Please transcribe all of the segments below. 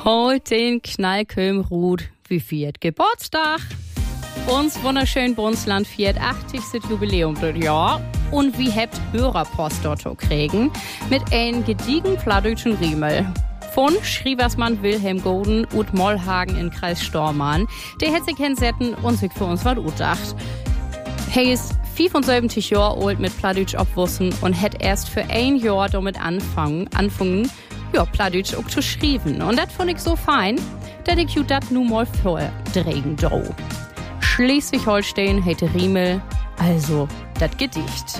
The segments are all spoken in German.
Heute den Knallköln-Ruth wie viert Geburtstag. Uns wunderschön Bundesland viert 80. Jubiläum das Jahr. Und wie habt Hörerpost dort kriegen mit ein gediegen plattdeutschen Riemel. Von Schrieversmann Wilhelm Golden und Mollhagen in Kreis Stormann. Der hätte sich hinsetzen und sich für uns was utdacht. Hey ist 75 Jahre alt mit Plattdeutsch abwussen und hätt erst für ein Jahr damit anfangen, Plattdeutsch auch zu schreiben. Und das fand ich so fein, dass ich das nun mal vordrehen do. Schleswig-Holstein hätte Riemel, also das Gedicht.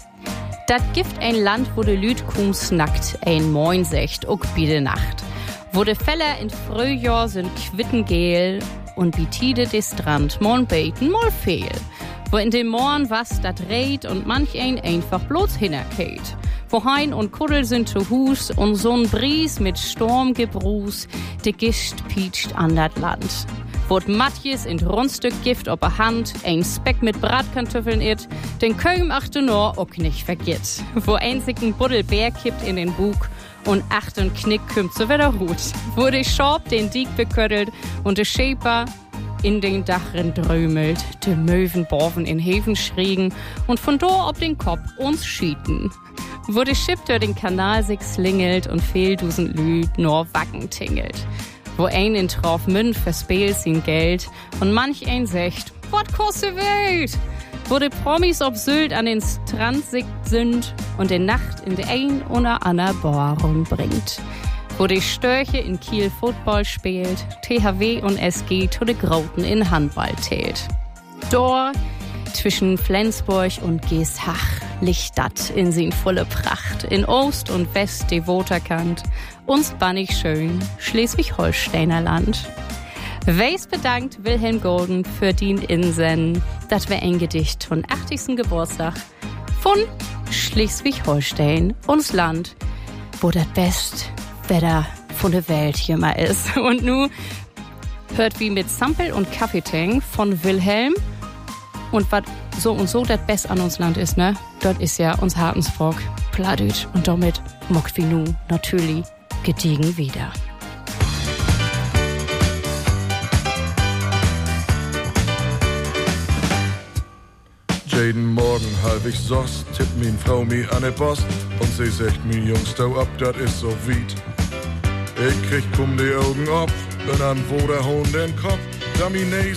Das gibt ein Land, wo de Lüd snackt, ein Moin secht, auch bi de Nacht. Wo de Feller in Frühjahr sind quittengel und bitide de Strand, mon beten, mol fehl. Wo in dem Morn was dat reit und manch ein einfach bloß hinnerkeht. Wo Hein und Kuddel sind zu Hus und so'n Bries mit Sturmgebruß, de Gischt pietscht an dat Land. Wo Matjes in Rundstück Gift op a Hand, ein Speck mit Bratkartoffeln it, den Köln achte nur auch nicht vergitt. Wo einzigen Buddelbär kippt in den Bug und achten Knick kümmt so wieder Hut. Wo de Schorb den Diek beköttelt und de Schäper in den Dachrin drömelt, de Möwen borven in Häfen schriegen und von do ob den Kopf uns schieten. Wo de Schiff durch den Kanal sich slingelt und fehldusend Lüd nur Wacken tingelt. Wo ein in Traufmünd verspielt sein Geld und manch ein secht, wat kostet Welt? Wo de Promis ob Sylt an den Strand sind und de Nacht in de ein oder ander Bohrung bringt. Wo de Störche in Kiel Football spielt, THW und SG to de Groten in Handball tält. Dor zwischen Flensburg und Geeshach liegt dat in sin volle Pracht, in Ost und West de Woterkant, uns bannig schön Schleswig-Holsteiner Land. Weis bedankt Wilhelm Golden für dien Insen, dat wär ein Gedicht von 80. Geburtstag von Schleswig-Holstein, uns Land, wo dat best Wetter von der Welt hier mal ist. Und nu hört wie mit Sampel und Kaffeetang von Wilhelm. Und was so das Best an uns Land ist, ne? Dort ist ja uns Hartensburg, Plattdeutsch und damit mockt wie nu natürlich gediegen wieder. Jeden Morgen halbwegs sost, tippt min Frau mi an de Post und sie sagt mi Jungs, stau ab, dat is so weit. Ich krieg die Augen ab und dann wo der Hund den Kopf, da mi